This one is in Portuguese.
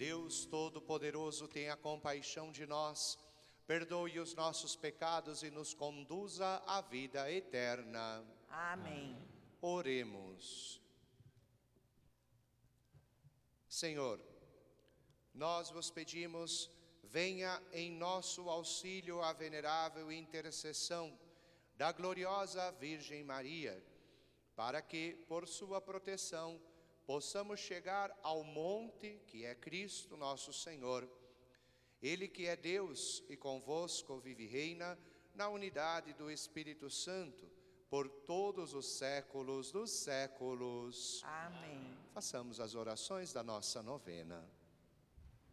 Deus Todo-Poderoso, tenha compaixão de nós, perdoe os nossos pecados e nos conduza à vida eterna. Amém. Oremos. Senhor, nós vos pedimos, venha em nosso auxílio a venerável intercessão da gloriosa Virgem Maria, para que, por sua proteção, possamos chegar ao monte que é Cristo nosso Senhor. Ele que é Deus e convosco vive e reina na unidade do Espírito Santo, por todos os séculos dos séculos. Amém. Façamos as orações da nossa novena.